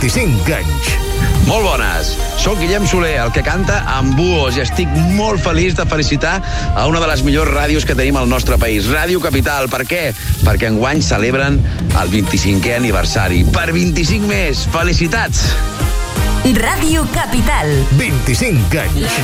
25 anys. Molt bones. Soc Guillem Soler, el que canta amb Buhos, i estic molt feliç de felicitar a una de les millors ràdios que tenim al nostre país, Ràdio Capital. Per què? Perquè enguany celebren el 25è aniversari. Per 25 més. Felicitats! Ràdio Capital. 25 anys.